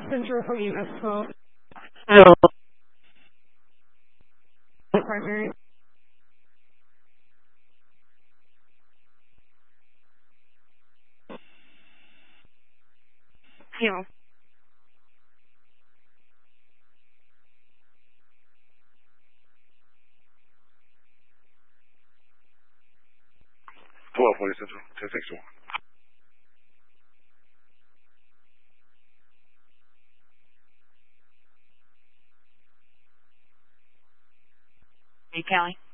Central Unit 12. Hello. Primary. Yeah. Central, 1061. Hey, Callie.